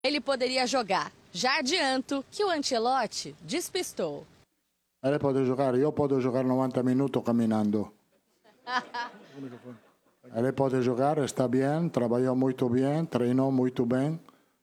ele poderia jogar. Já adianto que o Ancelotti despistou. Ele pode jogar, eu posso jogar 90 minutos caminhando. Ele pode jogar, está bem, trabalhou muito bem, treinou muito bem.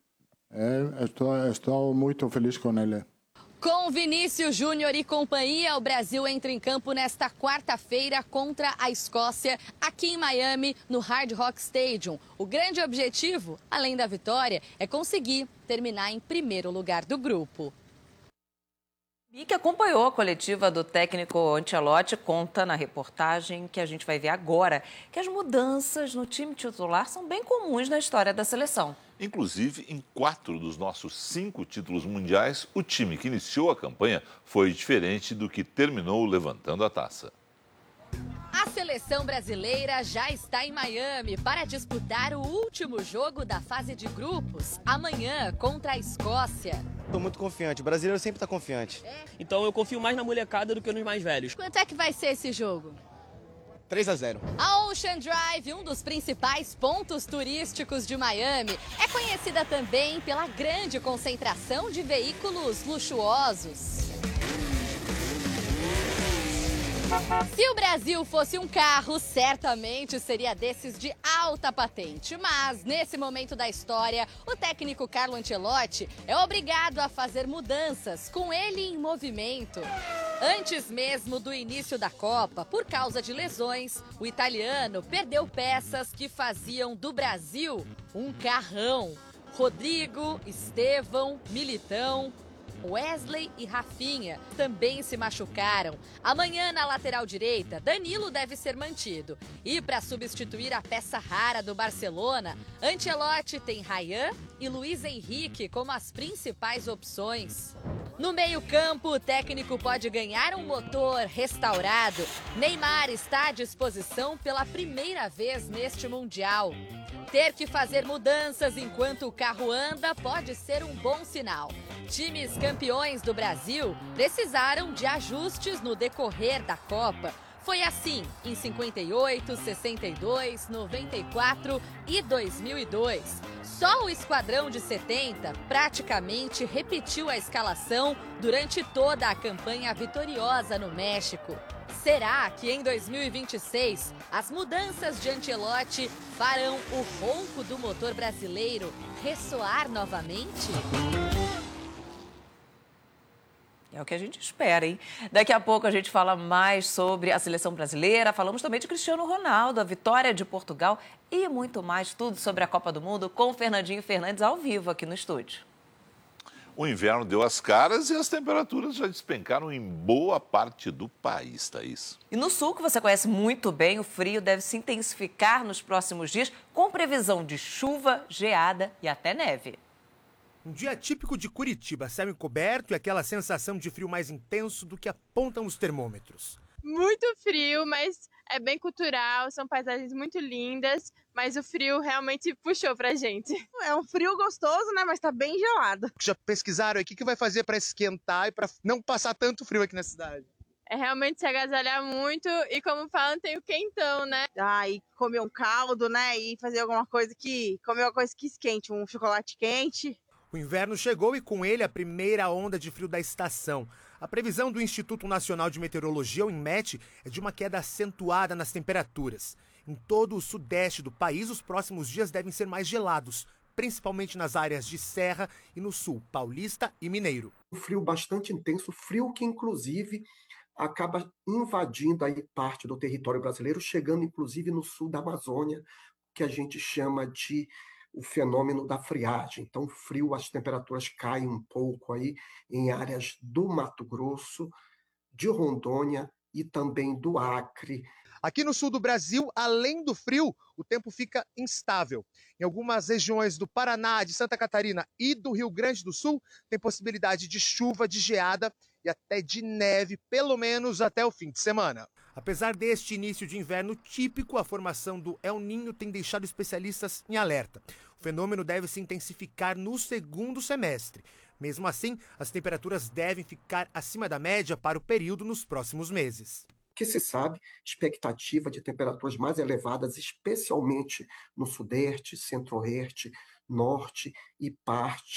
Estou muito feliz com ele. Com Vinícius Júnior e companhia, o Brasil entra em campo nesta quarta-feira contra a Escócia, aqui em Miami, no Hard Rock Stadium. O grande objetivo, além da vitória, é conseguir terminar em primeiro lugar do grupo. E que acompanhou a coletiva do técnico Ancelotti conta na reportagem que a gente vai ver agora que as mudanças no time titular são bem comuns na história da seleção. Inclusive, em 4 dos nossos 5 títulos mundiais, o time que iniciou a campanha foi diferente do que terminou levantando a taça. A seleção brasileira já está em Miami para disputar o último jogo da fase de grupos, amanhã contra a Escócia. Estou muito confiante, o brasileiro sempre está confiante. Então eu confio mais na molecada do que nos mais velhos. Quanto é que vai ser esse jogo? 3-0. A Ocean Drive, um dos principais pontos turísticos de Miami, é conhecida também pela grande concentração de veículos luxuosos. Se o Brasil fosse um carro, certamente seria desses de alta patente. Mas, nesse momento da história, o técnico Carlo Ancelotti é obrigado a fazer mudanças, com ele em movimento. Antes mesmo do início da Copa, por causa de lesões, o italiano perdeu peças que faziam do Brasil um carrão. Rodrigo, Estevão, Militão, Wesley e Rafinha também se machucaram. Amanhã, na lateral direita, Danilo deve ser mantido. E para substituir a peça rara do Barcelona, Ancelotti tem Ryan e Luiz Henrique como as principais opções. No meio-campo, o técnico pode ganhar um motor restaurado. Neymar está à disposição pela primeira vez neste Mundial. Ter que fazer mudanças enquanto o carro anda pode ser um bom sinal. Times campeões do Brasil precisaram de ajustes no decorrer da Copa. Foi assim em 58, 62, 94 e 2002. Só o esquadrão de 70 praticamente repetiu a escalação durante toda a campanha vitoriosa no México. Será que em 2026 as mudanças de Ancelotti farão o ronco do motor brasileiro ressoar novamente? É o que a gente espera, hein? Daqui a pouco a gente fala mais sobre a seleção brasileira, falamos também de Cristiano Ronaldo, a vitória de Portugal e muito mais, tudo sobre a Copa do Mundo com Fernandinho Fernandes ao vivo aqui no estúdio. O inverno deu as caras e as temperaturas já despencaram em boa parte do país, Thaís. E no sul, que você conhece muito bem, o frio deve se intensificar nos próximos dias, com previsão de chuva, geada e até neve. Um dia típico de Curitiba, céu encoberto e aquela sensação de frio mais intenso do que apontam os termômetros. Muito frio, mas é bem cultural, são paisagens muito lindas, mas o frio realmente puxou pra gente. É um frio gostoso, né, mas tá bem gelado. Já pesquisaram aí o que vai fazer para esquentar e para não passar tanto frio aqui na cidade? É realmente se agasalhar muito e, como falam, tem o quentão, né? E comer um caldo, né, e fazer comer uma coisa que esquente, um chocolate quente. O inverno chegou e com ele a primeira onda de frio da estação. A previsão do Instituto Nacional de Meteorologia, o INMET, é de uma queda acentuada nas temperaturas. Em todo o sudeste do país, os próximos dias devem ser mais gelados, principalmente nas áreas de Serra e no sul, Paulista e Mineiro. Um frio bastante intenso, frio que inclusive acaba invadindo aí parte do território brasileiro, chegando inclusive no sul da Amazônia, que a gente chama de o fenômeno da friagem. Então, frio, as temperaturas caem um pouco aí em áreas do Mato Grosso, de Rondônia e também do Acre. Aqui no sul do Brasil, além do frio, o tempo fica instável. Em algumas regiões do Paraná, de Santa Catarina e do Rio Grande do Sul, tem possibilidade de chuva, de geada e até de neve, pelo menos até o fim de semana. Apesar deste início de inverno típico, a formação do El Niño tem deixado especialistas em alerta. O fenômeno deve se intensificar no segundo semestre. Mesmo assim, as temperaturas devem ficar acima da média para o período nos próximos meses. Que se sabe, expectativa de temperaturas mais elevadas, especialmente no sudeste, centro-oeste norte e parte